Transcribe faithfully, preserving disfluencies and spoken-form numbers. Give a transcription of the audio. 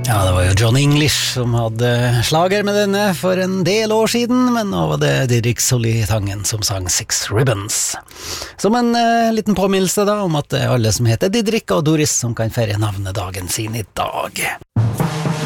Ja, det var jo John English som hadde slager med denne for en del år siden, men nå var det Didrik Solli-Tangen som sang Six Ribbons. Som en uh, liten påminnelse da, om at det er alle som heter Didrik og Doris som kan feire navnedagen sin i dag.